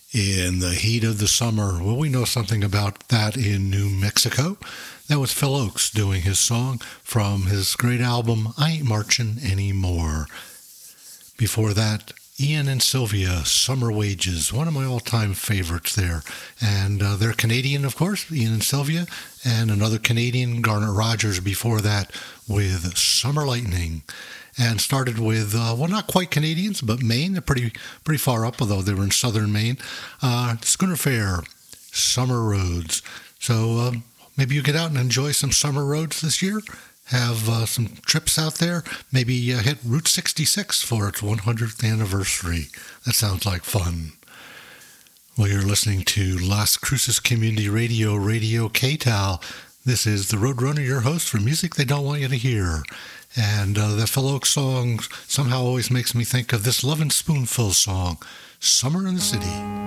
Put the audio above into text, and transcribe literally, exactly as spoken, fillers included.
In the heat of the summer. Well, we know something about that in New Mexico. That was Phil Ochs doing his song from his great album, I Ain't Marching Anymore. Before that, Ian and Sylvia, Summer Wages, one of my all-time favorites there. And uh, they're Canadian, of course, Ian and Sylvia, and another Canadian, Garnet Rogers, before that with Summer Lightning. And started with, uh, well, not quite Canadians, but Maine. They're pretty pretty far up, although they were in southern Maine. Uh, Schooner Fair, Summer Roads. So uh, maybe you get out and enjoy some summer roads this year. Have uh, some trips out there. Maybe uh, hit Route sixty-six for its one hundredth anniversary. That sounds like fun. Well, you're listening to Las Cruces Community Radio, Radio K-Tal. This is the Roadrunner, your host for music they don't want you to hear. And uh, that Phil Ochs song somehow always makes me think of this Lovin' Spoonful song, Summer in the City.